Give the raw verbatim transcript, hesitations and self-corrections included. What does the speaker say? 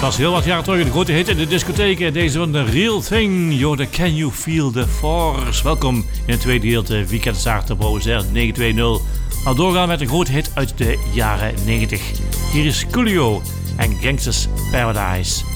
was heel wat jaren terug een grote hit in de discotheken. Deze van The Real Thing. Jorde, Can You Feel The Force? Welkom in het tweede gedeelte Weekend Start op O Z negen twee nul. Nou, doorgaan met een grote hit uit de jaren negentig. Hier is Coolio en Gangsters Paradise.